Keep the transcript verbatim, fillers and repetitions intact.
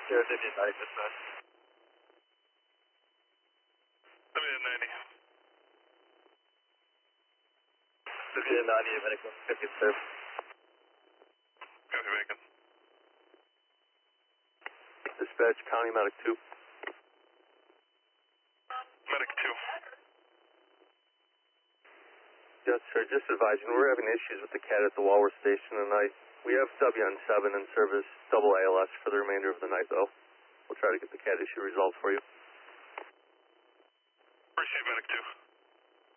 Sierra Vivian ninety dispatch. Vivian ninety. Vivian ninety, medical fifty, sir. Copy, Bacon. Dispatch, County Medic two. Medic two. Yes, sir. Just advising, we're having issues with the cat at the Walworth station tonight. We have W N seven in service, double A L S for the remainder of the night, though. We'll try to get the cat issue resolved for you. Appreciate Medic two.